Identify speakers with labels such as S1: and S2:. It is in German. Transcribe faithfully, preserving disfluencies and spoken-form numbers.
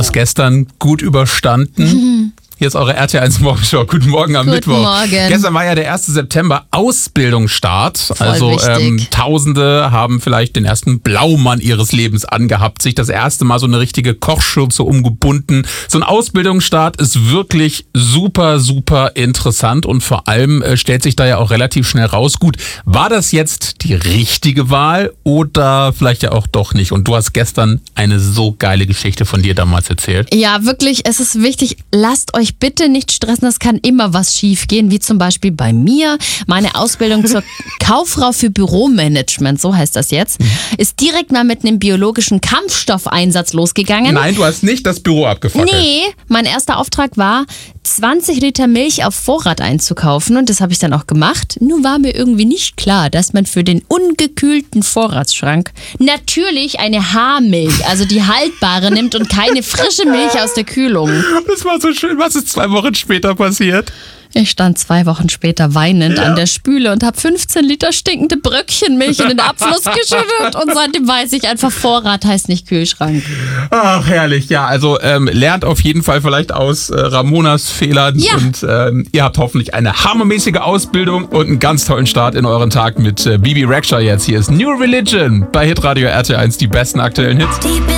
S1: das gestern gut überstanden? Mhm. Hier ist eure R T L eins Morgenshow. Guten Morgen am
S2: Guten
S1: Mittwoch.
S2: Morgen.
S1: Gestern war ja der erste September, Ausbildungsstart.
S2: Voll
S1: also ähm,
S2: wichtig.
S1: Tausende haben vielleicht den ersten Blaumann ihres Lebens angehabt, sich das erste Mal so eine richtige Kochschürze umgebunden. So ein Ausbildungsstart ist wirklich super, super interessant und vor allem äh, stellt sich da ja auch relativ schnell raus, gut, war das jetzt die richtige Wahl oder vielleicht ja auch doch nicht? Und du hast gestern eine so geile Geschichte von dir damals erzählt.
S2: Ja, wirklich, es ist wichtig, lasst euch bitte nicht stressen, es kann immer was schief gehen, wie zum Beispiel bei mir. Meine Ausbildung zur Kauffrau für Büromanagement, so heißt das jetzt, ist direkt mal mit einem biologischen Kampfstoffeinsatz losgegangen.
S1: Nein, du hast nicht das Büro abgefackelt.
S2: Nee, mein erster Auftrag war, zwanzig Liter Milch auf Vorrat einzukaufen und das habe ich dann auch gemacht. Nur war mir irgendwie nicht klar, dass man für den ungekühlten Vorratsschrank natürlich eine Haarmilch, also die haltbare, nimmt und keine frische Milch aus der Kühlung.
S1: Das war so schön. Was ist zwei Wochen später passiert?
S2: Ich stand zwei Wochen später weinend ja. an der Spüle und habe fünfzehn Liter stinkende Bröckchen Milch in den Abfluss geschüttet und seitdem weiß ich einfach, Vorrat heißt nicht Kühlschrank.
S1: Ach, herrlich. Ja, also ähm, lernt auf jeden Fall vielleicht aus äh, Ramonas Fehlern
S2: ja.
S1: und ähm, ihr habt hoffentlich eine hammermäßige Ausbildung und einen ganz tollen Start in euren Tag mit äh, Bibi Rexha jetzt. Hier ist New Religion bei Hitradio R T L eins, die besten aktuellen Hits.